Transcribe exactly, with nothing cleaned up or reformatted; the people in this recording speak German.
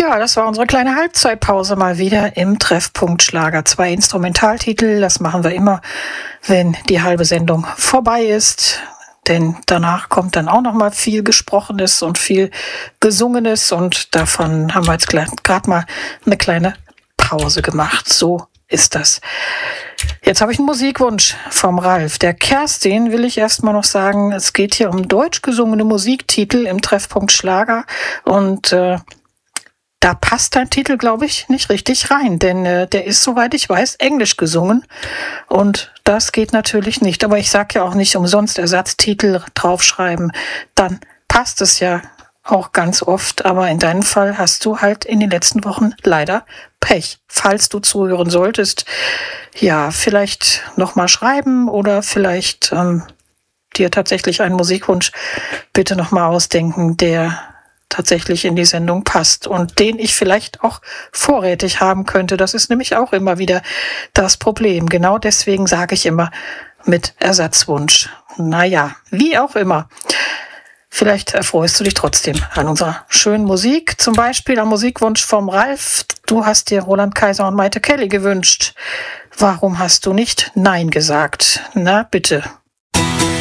Ja, das war unsere kleine Halbzeitpause mal wieder im Treffpunkt Schlager. Zwei Instrumentaltitel, das machen wir immer, wenn die halbe Sendung vorbei ist. Denn danach kommt dann auch noch mal viel Gesprochenes und viel Gesungenes. Und davon haben wir jetzt gerade mal eine kleine Pause gemacht. So ist das. Jetzt habe ich einen Musikwunsch vom Ralf. Der Kerstin will ich erstmal noch sagen, es geht hier um deutsch gesungene Musiktitel im Treffpunkt Schlager. Und äh, da passt dein Titel, glaube ich, nicht richtig rein, denn äh, der ist, soweit ich weiß, englisch gesungen und das geht natürlich nicht. Aber ich sage ja auch nicht umsonst Ersatztitel draufschreiben, dann passt es ja auch ganz oft. Aber in deinem Fall hast du halt in den letzten Wochen leider Pech. Falls du zuhören solltest, ja, vielleicht nochmal schreiben oder vielleicht ähm, dir tatsächlich einen Musikwunsch bitte nochmal ausdenken, der tatsächlich in die Sendung passt und den ich vielleicht auch vorrätig haben könnte. Das ist nämlich auch immer wieder das Problem. Genau deswegen sage ich immer mit Ersatzwunsch. Naja, wie auch immer. Vielleicht erfreust du dich trotzdem an unserer schönen Musik. Zum Beispiel am Musikwunsch vom Ralf. Du hast dir Roland Kaiser und Maite Kelly gewünscht. Warum hast du nicht Nein gesagt? Na, bitte.